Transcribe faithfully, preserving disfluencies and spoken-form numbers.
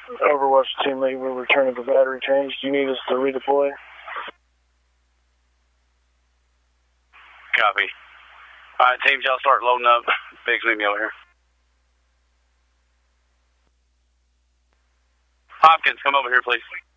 Overwatch team lead, we're returning for battery change. Do you need us to redeploy? Copy. All right, teams, y'all start loading up. Biggs, meet me over here. Hopkins, come over here, please.